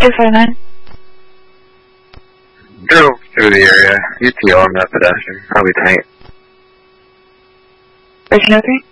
259. Drove through the area. UTO, I'm not pedestrian. I'll be tank. 1303.